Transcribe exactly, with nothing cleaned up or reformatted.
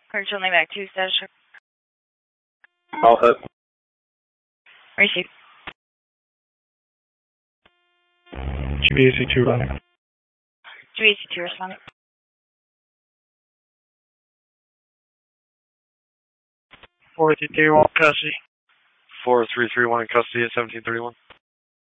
Currently back to status check. All hit. Receive. G B A C two running. G B A C two responding. four three three one custody. four three three one in custody at seventeen thirty-one.